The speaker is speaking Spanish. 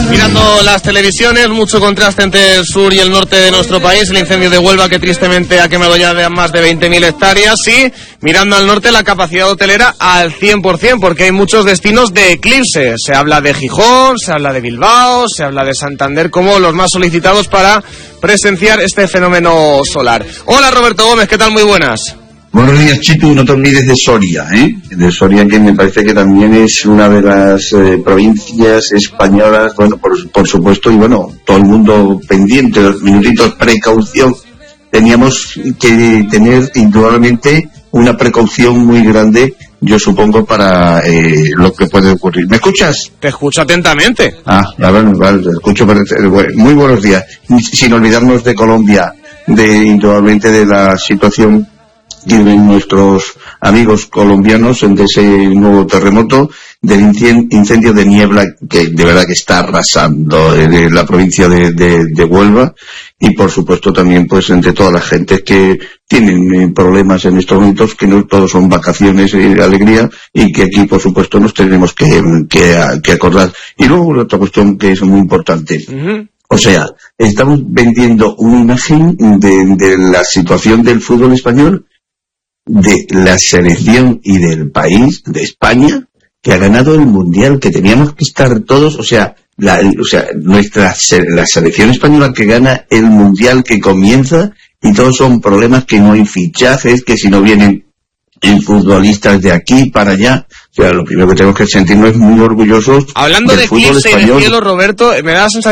Mirando las televisiones, mucho contraste entre el sur y el norte de nuestro país, el incendio de Huelva que tristemente ha quemado ya de más de 20.000 hectáreas y mirando al norte la capacidad hotelera al 100%, porque hay muchos destinos de eclipse. Se habla de Gijón, se habla de Bilbao, se habla de Santander como los más solicitados para presenciar este fenómeno solar. Hola Roberto Gómez, ¿qué tal? Muy buenas. Buenos días, Chitu, no te olvides de Soria, de Soria, que me parece que también es una de las provincias españolas, bueno, por supuesto, y bueno, todo el mundo pendiente, los minutitos, precaución. Teníamos que tener indudablemente una precaución muy grande, yo supongo, para lo que puede ocurrir. ¿Me escuchas? Te escucho atentamente. Vale, te escucho. Muy buenos días. Sin olvidarnos de Colombia, indudablemente de la situación que viven nuestros amigos colombianos de ese nuevo terremoto, del incendio de niebla que de verdad que está arrasando de la provincia de Huelva, y por supuesto también pues entre todas las gentes que tienen problemas en estos momentos, que no todos son vacaciones y alegría, y que aquí por supuesto nos tenemos que acordar. Y luego la otra cuestión que es muy importante. O sea, estamos vendiendo una imagen de la situación del fútbol español, de la selección y del país, de España, que ha ganado el Mundial, que teníamos que estar todos, la selección española que gana el Mundial, que comienza, y todos son problemas, que no hay fichajes, que si no vienen futbolistas de aquí para allá. O sea, lo primero que tenemos que sentirnos es muy orgullosos. Hablando del de fútbol eclipse español. Y de cielo, Roberto, me da la sensación